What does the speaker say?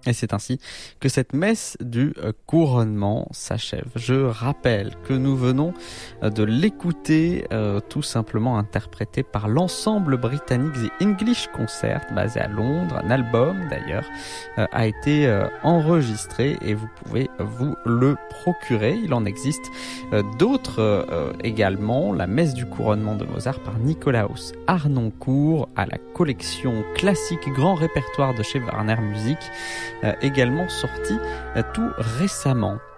Et c'est ainsi que cette messe du couronnement s'achève. Je rappelle que nous venons de l'écouter tout simplement interprété par l'ensemble britannique The English Concert, basé à Londres. Un album d'ailleurs a été enregistré et vous pouvez vous le procurer. Il en existe d'autres également. La messe du couronnement de Mozart par Nicolaus Harnoncourt à la collection classique grand répertoire de chez Warner Music, également sorti tout récemment.